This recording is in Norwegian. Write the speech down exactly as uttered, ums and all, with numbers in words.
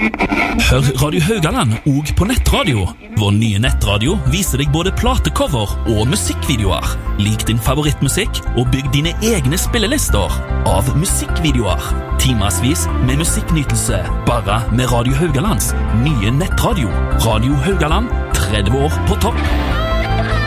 Hør Radio Haugaland og på nettradio. Vår nye nettradio viser deg både platecover og musikkvideoer. Lik din favorittmusikk og bygg dine egne spillelister av musikkvideoer. Timasvis med musikknytelse, bare med Radio Haugalands nye nettradio. Radio Haugaland, tretti år på topp.